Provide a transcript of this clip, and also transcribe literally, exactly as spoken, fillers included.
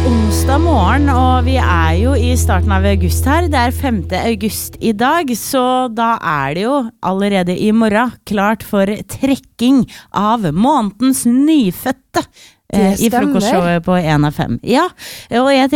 onsdag morgen, og vi er jo i starten av august her. Det er femte august i dag, så da er det jo allerede i morgen klart for trekking av månedens nyfødte eh, i frokostshowet på en av fem. Ja, og jeg